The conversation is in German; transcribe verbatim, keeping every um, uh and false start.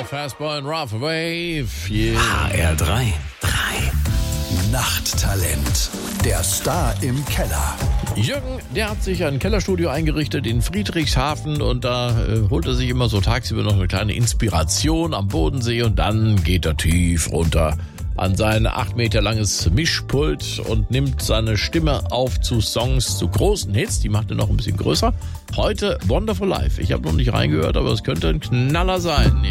Fastball and Rough Wave. Yeah. H R drei. drei. Nachttalent. Der Star im Keller. Jürgen, der hat sich ein Kellerstudio eingerichtet in Friedrichshafen und da äh, holt er sich immer so tagsüber noch eine kleine Inspiration am Bodensee und dann geht er tief runter an sein acht Meter langes Mischpult und nimmt seine Stimme auf zu Songs, zu großen Hits. Die macht er noch ein bisschen größer. Heute Wonderful Life. Ich habe noch nicht reingehört, aber es könnte ein Knaller sein.